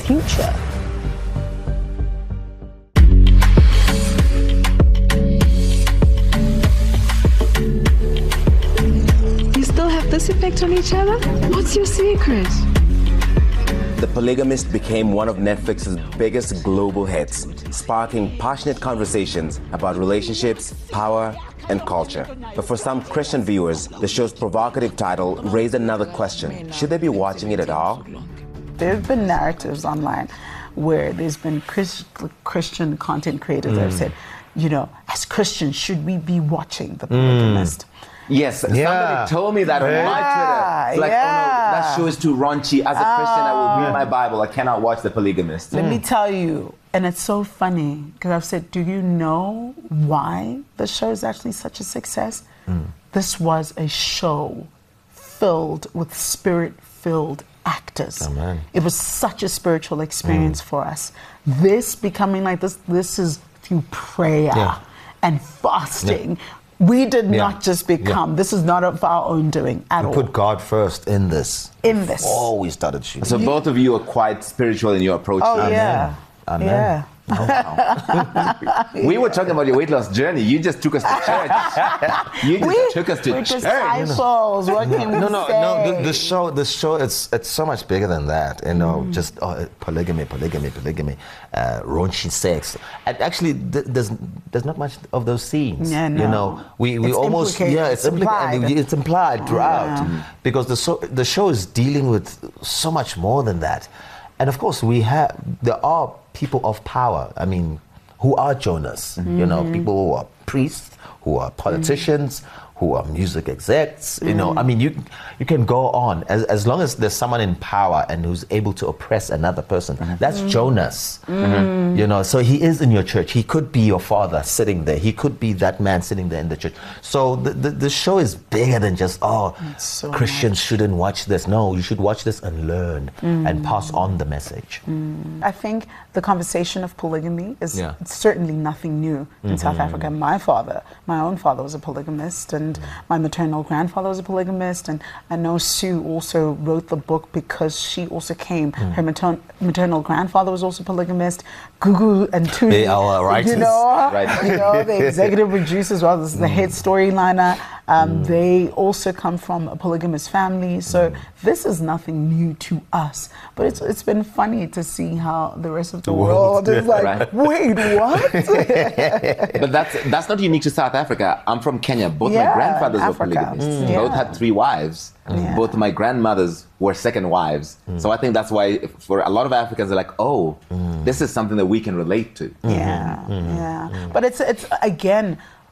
future. You still have this effect on each other? What's your secret? The Polygamist became one of Netflix's biggest global hits, sparking passionate conversations about relationships, power, and culture. But for some Christian viewers, the show's provocative title raised another question. Should they be watching it at all? There have been narratives online where there's been Christian content creators that have said, you know, as Christians, should we be watching The Polygamist? Yes, somebody told me that on my Twitter. It's like, oh no, that show is too raunchy. As a Christian, I will read my Bible. I cannot watch The Polygamist. Let me tell you, and it's so funny, because I've said, do you know why the show is actually such a success? This was a show filled with spirit-filled actors. Amen. It was such a spiritual experience for us. This becoming like this is through prayer and fasting. We did not just become, this is not of our own doing at all. Put God first in this. In this. Before we started shooting. So both of you are quite spiritual in your approach. Oh, to it. yeah. Amen. Yeah. We were talking about your weight loss journey. You just took us to church. You just took us to we're church. disciples. What can we say? The show, it's so much bigger than that. You know, just polygamy, raunchy sex. And actually, there's not much of those scenes. Yeah, no. You know, we almost it's implied. It's implied throughout because the show is dealing with so much more than that. And of course, there are people of power. I mean, who are Jonas? You know, people who are priests, who are politicians, who are music execs. You know, I mean, you can go on as long as there's someone in power and who's able to oppress another person. That's Jonas. You know, so he is in your church. He could be your father sitting there. He could be that man sitting there in the church. So the show is bigger than just Christians shouldn't watch this. No, you should watch this and learn and pass on the message. I think the conversation of polygamy is certainly nothing new in South Africa. My own father was a polygamist, and my maternal grandfather was a polygamist, and I know Sue also wrote the book because she also came. Her maternal grandfather was also polygamist. Gugu and Tuli, they are writers. you know, the executive producers, well, this is the head storyliner. They also come from a polygamous family, so this is nothing new to us. But it's been funny to see how the rest of the world is like, wait, what? But that's not unique to South Africa. I'm from Kenya. Both my grandfathers were polygamists. Both had 3 wives. Both my grandmothers were second wives. So I think that's why for a lot of Africans they're like, oh, this is something that we can relate to. But it's again,